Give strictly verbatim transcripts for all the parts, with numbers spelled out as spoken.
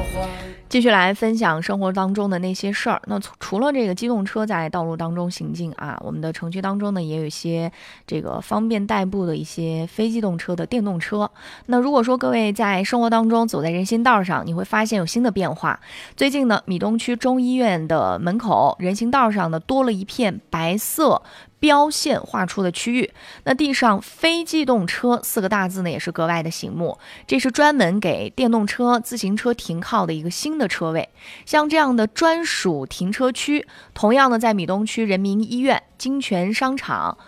继续来分享生活当中的那些事儿。那除了这个机动车在道路当中行进啊，我们的城区当中呢也有一些这个方便代步的一些非机动车的电动车。那如果说各位在生活当中走在人行道上，你会发现有新的变化。最近呢，米东区中医院的门口人行道上呢多了一片白色标线画出的区域，那地上非机动车四个大字呢也是格外的醒目，这是专门给电动车、自行车停靠的一个新的车位。像这样的专属停车区，同样的在米东区人民医院、金泉商场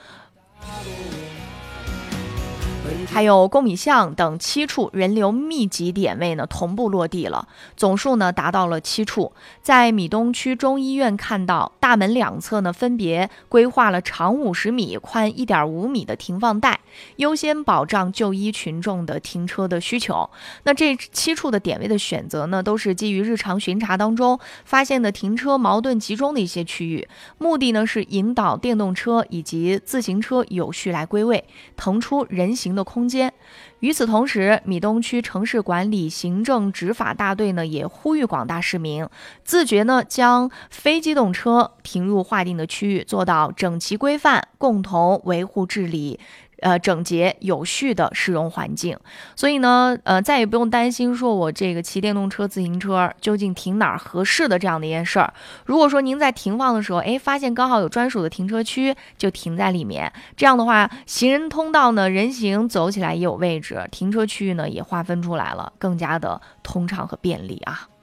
还有公米巷等七处人流密集点位呢同步落地了，总数呢达到了七处。在米东区中医院看到大门两侧呢分别规划了长五十米、宽一点五米的停放带，优先保障就医群众的停车的需求。那这七处的点位的选择呢，都是基于日常巡查当中发现的停车矛盾集中的一些区域，目的呢是引导电动车以及自行车有序来归位，腾出人行的空间。与此同时，米东区城市管理行政执法大队呢也呼吁广大市民自觉呢将非机动车停入划定的区域，做到整齐规范，共同维护治理呃，整洁有序的市容环境。所以呢，呃，再也不用担心说我这个骑电动车、自行车究竟停哪儿合适的这样的一件事儿。如果说您在停放的时候，哎，发现刚好有专属的停车区，就停在里面。这样的话，行人通道呢，人行走起来也有位置，停车区域呢也划分出来了，更加的通畅和便利啊。